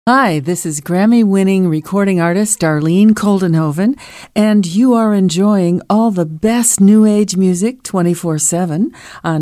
Hi, this is Grammy-winning recording artist Darlene Koldenhoven, and you are enjoying all the best New Age music 24/7 on